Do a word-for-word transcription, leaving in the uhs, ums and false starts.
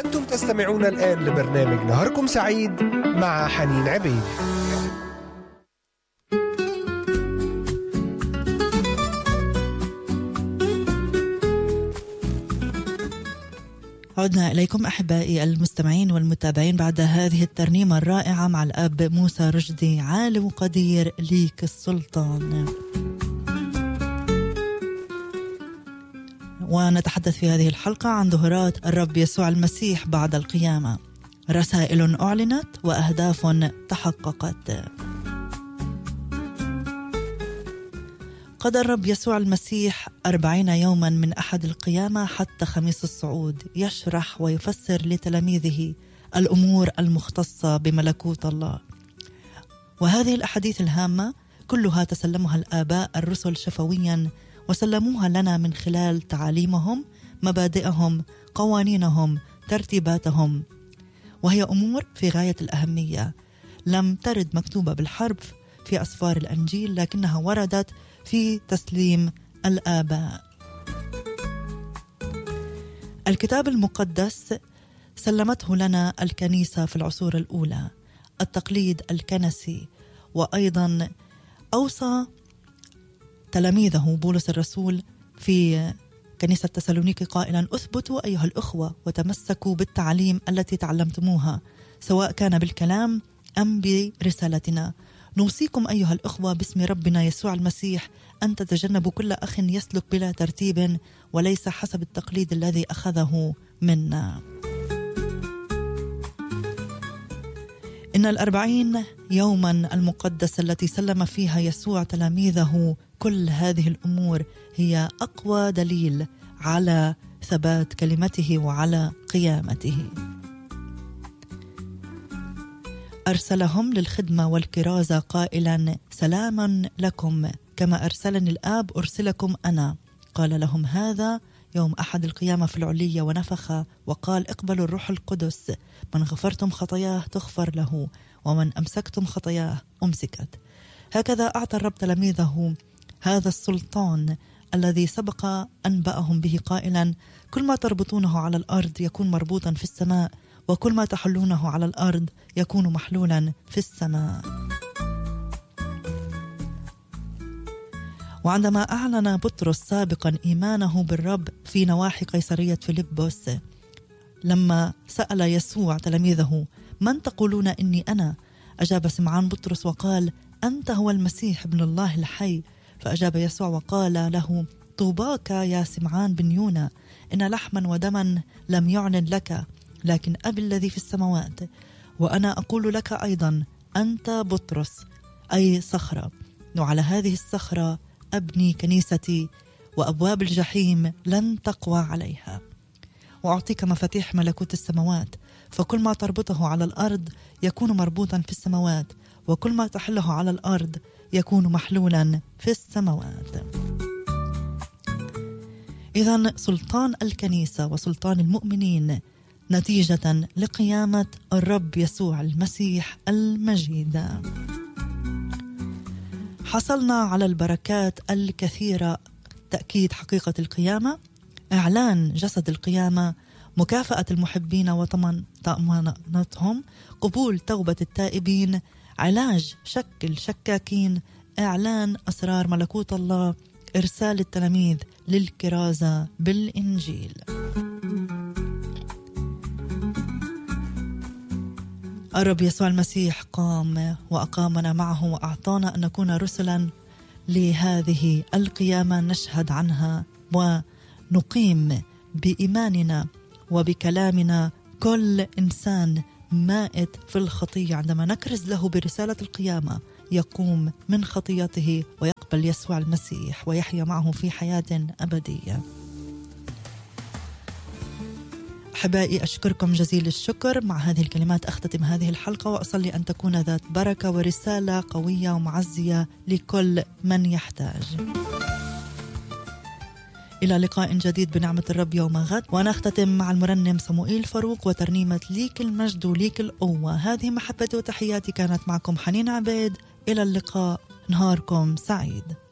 وأنتم تستمعون الآن لبرنامج نهاركم سعيد مع حنين عبيد. عدنا إليكم أحبائي المستمعين والمتابعين بعد هذه الترنيمة الرائعة مع الأب موسى رشدي. عال وقدير ليك السلطان. ونتحدث في هذه الحلقة عن ظهورات الرب يسوع المسيح بعد القيامة، رسائل أعلنت وأهداف تحققت. قضى الرب يسوع المسيح أربعين يوما من أحد القيامة حتى خميس الصعود يشرح ويفسر لتلاميذه الأمور المختصة بملكوت الله. وهذه الأحاديث الهامة كلها تسلمها الآباء الرسل شفويا، وسلموها لنا من خلال تعاليمهم، مبادئهم، قوانينهم، ترتيباتهم، وهي أمور في غاية الأهمية لم ترد مكتوبة بالحرف في أسفار الأنجيل، لكنها وردت في تسليم الآباء. الكتاب المقدس سلمته لنا الكنيسة في العصور الأولى، التقليد الكنسي، وأيضا أوصى تلاميذه بولس الرسول في كنيسة تسالونيكي قائلا: أثبتوا أيها الأخوة وتمسكوا بالتعليم التي تعلمتموها، سواء كان بالكلام أم برسالتنا. نوصيكم أيها الأخوة باسم ربنا يسوع المسيح أن تتجنبوا كل أخ يسلك بلا ترتيب وليس حسب التقليد الذي أخذه منا. إن الأربعين يوما المقدسة التي سلم فيها يسوع تلاميذه كل هذه الأمور هي أقوى دليل على ثبات كلمته وعلى قيامته. أرسلهم للخدمة والكرازة قائلا: سلاما لكم، كما أرسلني الآب أرسلكم أنا. قال لهم هذا يوم أحد القيامة في العلية، ونفخ وقال: اقبلوا الروح القدس، من غفرتم خطاياه تغفر له، ومن أمسكتم خطاياه أمسكت. هكذا أعطى الرب تلاميذه هذا السلطان الذي سبق أنبأهم به قائلا: كل ما تربطونه على الأرض يكون مربوطا في السماء، وكل ما تحلونه على الأرض يكون محلولا في السماء. وعندما أعلن بطرس سابقا إيمانه بالرب في نواحي قيصرية فيلبس، لما سأل يسوع تلاميذه: من تقولون إني أنا؟ أجاب سمعان بطرس وقال: أنت هو المسيح ابن الله الحي. فأجاب يسوع وقال له: طوباك يا سمعان بن يونا، إن لحما ودما لم يعلن لك، لكن أبي الذي في السماوات. وأنا أقول لك أيضا: أنت بطرس، أي صخرة، وعلى هذه الصخرة أبني كنيستي، وأبواب الجحيم لن تقوى عليها. وأعطيك مفاتيح ملكوت السماوات، فكل ما تربطه على الأرض يكون مربوطا في السماوات، وكل ما تحله على الأرض يكون محلولا في السماوات. إذن سلطان الكنيسة وسلطان المؤمنين نتيجة لقيامة الرب يسوع المسيح المجيد. حصلنا على البركات الكثيرة: تأكيد حقيقة القيامة، إعلان جسد القيامة، مكافأة المحبين وطمأنتهم، قبول توبة التائبين، علاج شك الشكاكين، إعلان أسرار ملكوت الله، إرسال التلاميذ للكرازة بالإنجيل. الرب يسوع المسيح قام وأقامنا معه وأعطانا أن نكون رسلا لهذه القيامة، نشهد عنها ونقيم بإيماننا وبكلامنا كل إنسان مائت في الخطية. عندما نكرز له برسالة القيامة يقوم من خطيته ويقبل يسوع المسيح ويحيا معه في حياة أبدية. أحبائي، أشكركم جزيل الشكر. مع هذه الكلمات أختتم هذه الحلقة، وأصلي أن تكون ذات بركة ورسالة قوية ومعزية لكل من يحتاج. إلى لقاء جديد بنعمة الرب يوم غد، وأنا أختتم مع المرنم صموئيل فاروق وترنيمة ليك المجد وليك القوة. هذه محبتي وتحياتي، كانت معكم حنين عبيد. إلى اللقاء، نهاركم سعيد.